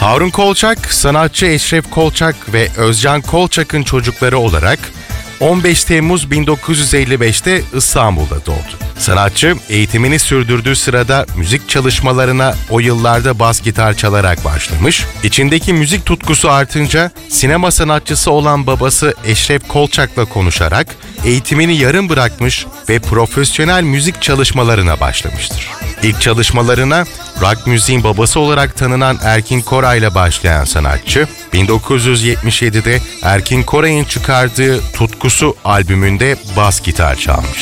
Harun Kolçak, sanatçı Eşref Kolçak ve Özcan Kolçak'ın çocukları olarak 15 Temmuz 1955'te İstanbul'da doğdu. Sanatçı eğitimini sürdürdüğü sırada müzik çalışmalarına o yıllarda bas gitar çalarak başlamış. İçindeki müzik tutkusu artınca sinema sanatçısı olan babası Eşref Kolçak'la konuşarak eğitimini yarım bırakmış ve profesyonel müzik çalışmalarına başlamıştır. İlk çalışmalarına rock müziğin babası olarak tanınan Erkin Koray'la başlayan sanatçı, 1977'de Erkin Koray'ın çıkardığı Tutkusu albümünde bas gitar çalmış.